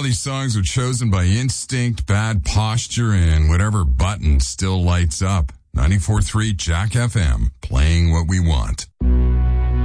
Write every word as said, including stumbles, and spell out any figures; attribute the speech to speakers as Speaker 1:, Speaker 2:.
Speaker 1: how these songs are chosen by instinct, bad posture, and whatever button still lights up. ninety-four point three Jack F M, playing what we want.